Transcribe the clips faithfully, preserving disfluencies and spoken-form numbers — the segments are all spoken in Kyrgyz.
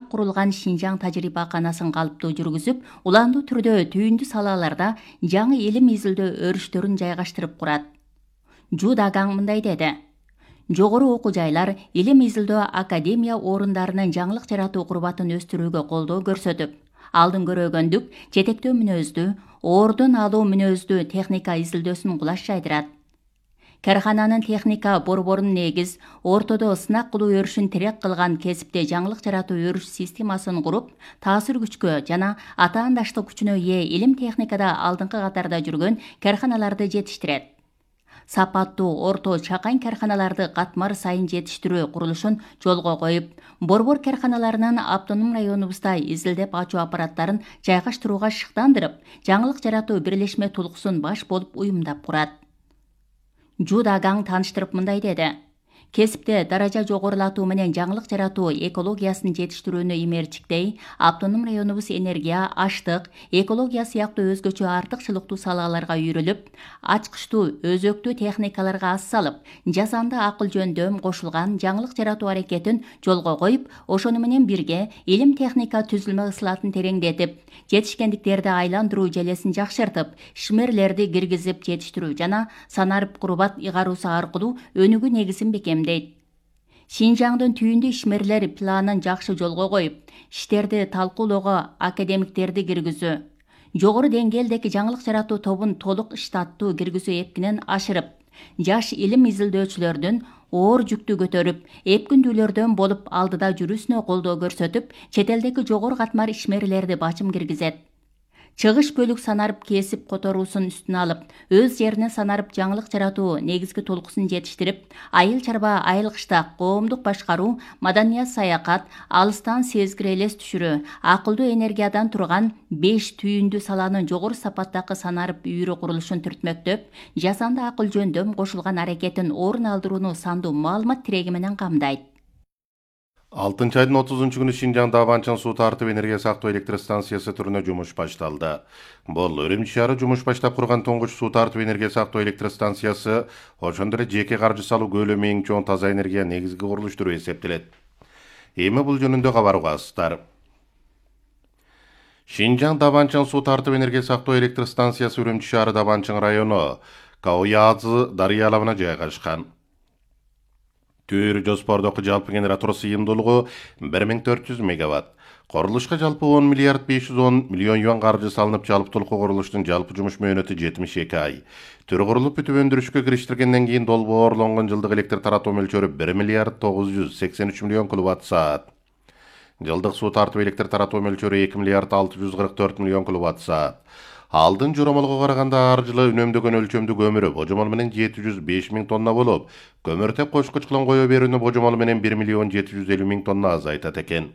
курулган Шинжаң тажрыйбаканасын калыптуу жүргүзүп, уландуу түрдө түйүндү салаларда жаңы илим изилдөө өрүштөрүн жайгаштырып курат. Жу Дагаң мындай деди: жогору окуу жайлар илим изилдөө академия орундарынын жаңылык жаратуу курбатын өстүрүүгө колдоо көрсөтүп, алдын көрөгөндүк, жетектөө мүнөздүү, ордун алуу мүнөздүү техника изилдөөсүн кулаш жайдырат. Кархананын техника борборунун негиз, ортодо сынак кылуу өрүшүн тирек кылган кесипте жаңылык жаратуу өрүш системасын куруп, таасир күчкө жана атаандаштык күчүнө ээ илим техникада алдыңкы катарда жүргөн карханаларды жетиштирет. Сапаттуу орто чакан карханаларды катмар сайын жетиштирүү курулушун жолго коюп, борбор карханаларынын автоном районубузда изилдеп ачуу аппараттарын жайгаштырууга шыктандырып, жаңылык жаратуу бирлешме тулкуусун баш болуп уюмдап курат. Жу Дагаң тааныштырып мындай деди: кесипте даража жогорулатуу менен жаңылык жаратуу экологиясын жетиштирүүнү имерчиктей, автоном районубуз энергия, аштык, экология сыяктуу өзгөчө артыкчылыктуу салаларга үйрүлүп, ачкычтуу, өзөктүү техникаларга аз салып, жасанды акыл жөндөм кошулган жаңылык жаратуу аракетин жолго коюп, ошону менен бирге илим техника түзүлмө ысылатын тереңдетип, жетишкендиктерди айландыруу желесин жакшыртып, ишмерлерди киргизип жетиштирүү жана санарып курбат ыйгаруусу аркылуу өнүгүү негизин бекем дейт. Шинжаңдын түйүндү ишмерлер планын жакшы жолго коюп, иштерди талкуулоого академиктерди киргизүү, жогору деңгээлдеги жаңылык жаратуу тобун толук штаттуу киргизүү эпкинен ашырып, жаш илим изилдөөчүлөрдүн оор жүктү көтөрүп, эпкүндүүлөрдөн болуп алдыда жүрүүсүнө колдоо көрсөтүп, чет элдеги жогору катмар ишмерлерди бачым киргизет. Чыгыш бөлүк санарып кесип которуусун үстүнө алып, өз жерине санарып жаңылык жаратуу негизги толкуусун жетиштирип, айыл чарба айыл кыштак, коомдук башкаруу, маданият саякат, алыстан сезгир элес түшүрүү, акылдуу энергиядан турган беш түйүндү саланын жогору сапаттагы санарып үйрө курулушун түртмөктөп, жасанды акыл жөндөм кошулган аракетин орун алдырууну сандуу маалымат тиреги менен камдайт. алтынчы айдын отузунчу күнү Шинжаңда Абанчан суу тартып энергия сактоо электр станциясы түрүнө жумуш башталды. Бул Өрүмчү шаары жумуш баштап курган тоңгуч суу тартып энергия сактоо электр станциясы, ошондой эле жеке каржы салуу көлөмү эң чоң таза энергия негизги курулуш түрү эсептелет. Эми бул жөнүндө кабар угасыздар. Шинжаңда Абанчан суу тартып энергия сактоо электр станциясы Өрүмчү шаары Абанчан району Каоязы дарыя алабына жайгашкан. Түр жоспордогу жалпы генератор сыйымдуулугу бир миң төрт жүз мегаватт. Курулушка жалпы он миллиард беш жүз он миллион юан каржы салынып, жалптуулукку курулуштун жалпы жумуш мөөнөтү жетимиш эки ай. Түр курулуп бүтүп өндүрүшкө кириштиргенден кийин долбоорлонгон жылдык электр таратуу мөлчөрү бир миллиард тогуз жүз сексен үч миллион киловатт саат. Жылдык суу тартып электр таратуу мөлчөрү эки миллиард алты жүз кырк төрт миллион киловатт саат. Алдын жоромолго караганда ар жылы үнөмдөгөн өлчөмдүү көмүрү божомол менен жети жүз беш миң тонна болуп, көмүртек кошкуч кылым кое берүүнү божомол менен бир миллион жети жүз элүү миң тонна азайтат экен.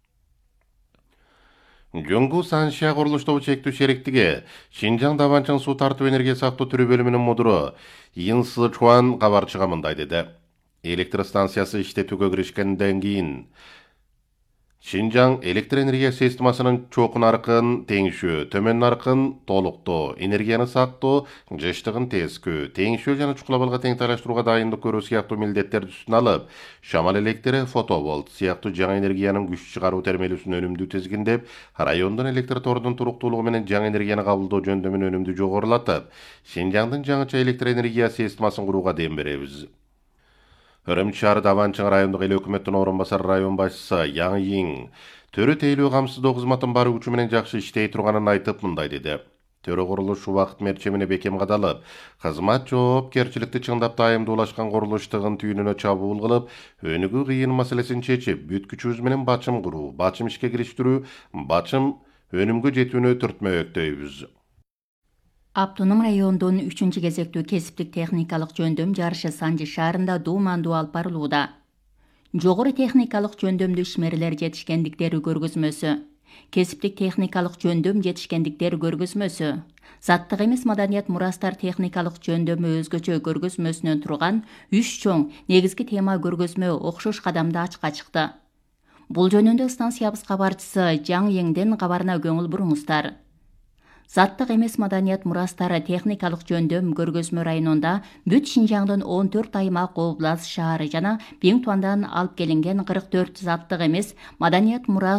Жөнгу Саншия курулуш тобу чектүү шериктиги Шинжаңда Абанчан суу тартып энергия сактоо түрү бөлүмүнүн мудуру Ин Сычуан кабарчыга мындай деди: электр станциясы иштетүүгө киришкенден кийин Шинжаң электр энергия системасынын чоку наркын теңишүү, төмөн наркын толуктоо, энергияны сактоо, жыштыгын тескүү, теңишүү жана чукулабалга тең тайлаштырууга дайындык көрүү сыяктуу милдеттерди үстүнө алып, шамал электри, фоtovолт сыяктуу жаңы энергиянын күч чыгаруу термелүүсүн өнүмдүү тизгиндеп, райондун электр торунун туруктуулугу менен жаңы энергияны кабылдоо жөндөмүн өнүмдүү жогорулатып, Шинжаңдын жаңыча электр энергия системасын курууга дем беребиз. Өрүмчү шаарда Абанчан райондук эл өкмөттүн орун басары район башчысы Яң Йиң төрө тейлөө камсыздоо кызматын бар күчү менен жакшы иштей турганын айтып мындай деди: төрө курулуш убакыт мерчемине бекем кадалып, кызмат жоопкерчиликти чыңдап дайымдуулашкан курулуштугун түйүнүнө чабуул кылып, өнүгүү кыйын маселесин чечип, бүт күчүбүз менен бачым куруу, бачым ишке кириштирүү, бачым өнүмгө жетүүнү түртмөктөйбүз. Автоном райондун үчүнчү кезектүү кесиптик техникалык жөндөм жарышы Санжы шаарында дуумандуу алып барылууда. Жогору техникалык жөндөмдүү ишмерлер жетишкендиктери көргөзмөсү, кесиптик техникалык жөндөм жетишкендиктер көргөзмөсү, заттык эмес маданият мурастар техникалык жөндөмү өзгөчө көргөзмөсүнөн турган үч чоң негизги тема көргөзмө окшош кадамда ачыкка чыкты. Бул жөнүндө станциябыз кабарчысы Жаң Йиңдин кабарына көңүл буруңуздар. Заттык эмес маданият мурастары техникалык жөндөм көргөзмө районунда бүт Шинжаңдын он төрт аймак, область, шаары жана Биң Туандан алып келинген кырк төрт заттык эмес маданият мурас